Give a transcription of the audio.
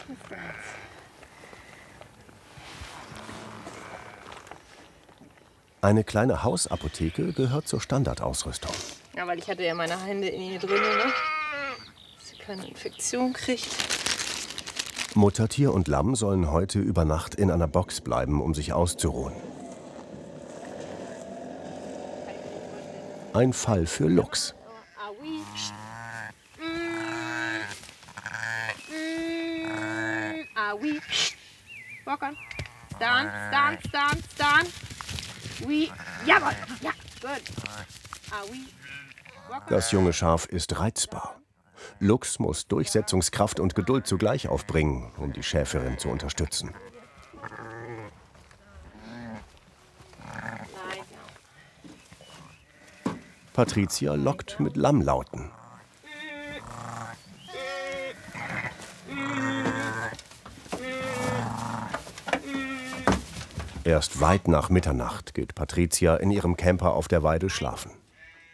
Chicken Friends. Eine kleine Hausapotheke gehört zur Standardausrüstung. Ja, weil ich hatte ja meine Hände in ihr drin, ne? Dass sie keine Infektion kriegt. Muttertier und Lamm sollen heute über Nacht in einer Box bleiben, um sich auszuruhen. Ein Fall für Lux. Walk on. Stand, stand, stand, stand. Jawohl. Ja, gut. Das junge Schaf ist reizbar. Lux muss Durchsetzungskraft und Geduld zugleich aufbringen, um die Schäferin zu unterstützen. Patricia lockt mit Lammlauten. Erst weit nach Mitternacht geht Patricia in ihrem Camper auf der Weide schlafen.